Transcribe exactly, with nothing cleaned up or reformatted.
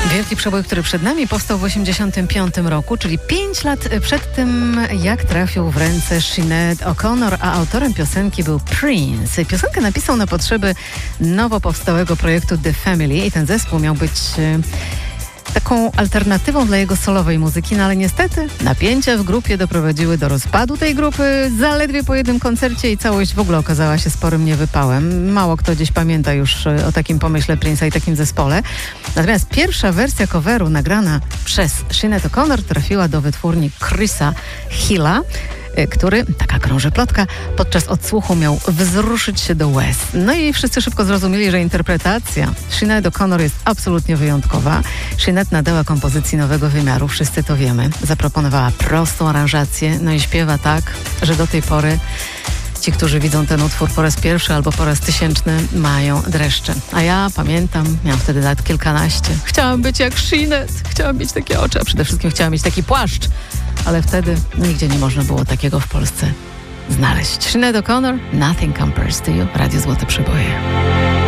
Wielki przebój, który przed nami, powstał w osiemdziesiątym piątym roku, czyli pięć lat przed tym, jak trafił w ręce Sinead O'Connor, a autorem piosenki był Prince. Piosenkę napisał na potrzeby nowo powstałego projektu The Family i ten zespół miał być taką alternatywą dla jego solowej muzyki, no ale niestety napięcia w grupie doprowadziły do rozpadu tej grupy zaledwie po jednym koncercie i całość w ogóle okazała się sporym niewypałem. Mało kto dziś pamięta już o takim pomyśle Prince'a i takim zespole. Natomiast pierwsza wersja coveru nagrana przez Sinead O'Connor trafiła do wytwórni Chrisa Hilla, który, taka krąży plotka, podczas odsłuchu miał wzruszyć się do łez. No i wszyscy szybko zrozumieli, że interpretacja Sinead O'Connor jest absolutnie wyjątkowa. Sinead nadała kompozycji nowego wymiaru, wszyscy to wiemy. Zaproponowała prostą aranżację, no i śpiewa tak, że do tej pory ci, którzy widzą ten utwór po raz pierwszy albo po raz tysięczny, mają dreszcze. A ja pamiętam, miałam wtedy lat kilkanaście. Chciałam być jak Sinead, chciałam mieć takie oczy, a przede wszystkim chciałam mieć taki płaszcz. Ale wtedy nigdzie nie można było takiego w Polsce znaleźć. Sinead O'Connor, Nothing Compares to You, Radio Złote Przeboje.